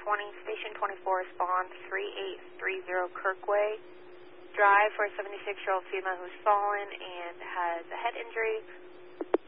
Station 24, respond 3830 Kirkway Drive for a 76-year-old female who's fallen and has a head injury.